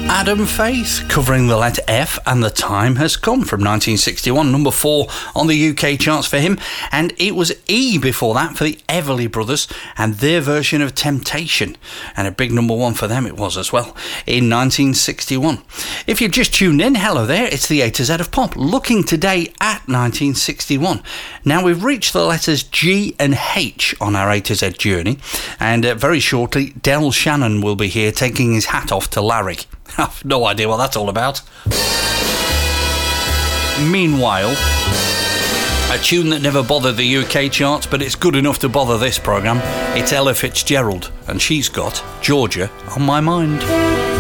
Adam Faith, covering the letter F, and The Time Has Come from 1961, number 4 on the UK charts for him. And it was E before that for the Everly Brothers and their version of Temptation. And a big number 1 for them it was as well in 1961. If you've just tuned in, hello there, it's the A to Z of Pop, looking today at 1961. Now we've reached the letters G and H on our A to Z journey, and very shortly Del Shannon will be here taking his hat off to Larry. I've no idea what that's all about. Meanwhile, a tune that never bothered the UK charts, but it's good enough to bother this programme. It's Ella Fitzgerald, and she's got Georgia on My Mind.